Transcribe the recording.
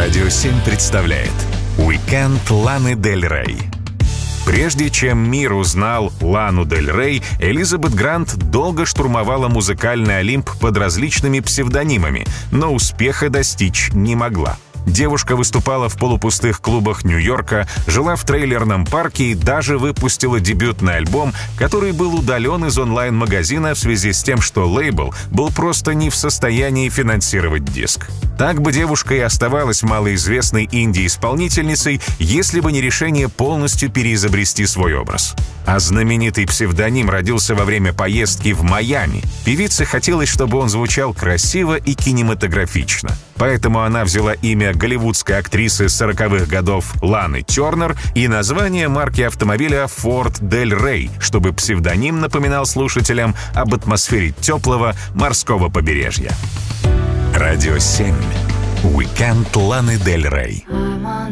Радио 7 представляет «Уикенд Ланы Дель Рей». Прежде чем мир узнал Лану Дель Рей, Элизабет Грант долго штурмовала музыкальный Олимп под различными псевдонимами, но успеха достичь не могла. Девушка выступала в полупустых клубах Нью-Йорка, жила в трейлерном парке и даже выпустила дебютный альбом, который был удален из онлайн-магазина в связи с тем, что лейбл был просто не в состоянии финансировать диск. Так бы девушка и оставалась малоизвестной инди-исполнительницей, если бы не решение полностью переизобрести свой образ. А знаменитый псевдоним родился во время поездки в Майами. Певице хотелось, чтобы он звучал красиво и кинематографично. Поэтому она взяла имя голливудской актрисы 40-х годов Ланы Тернер и название марки автомобиля Ford Del Rey, чтобы псевдоним напоминал слушателям об атмосфере теплого морского побережья. Радио 7. Уикенд Ланы Дель Рей.